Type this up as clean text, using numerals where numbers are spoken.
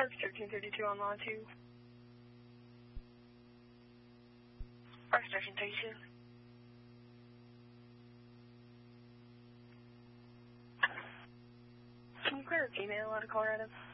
That's 1332 on line 2. Park 1332. Can you clear a female out of Colorado?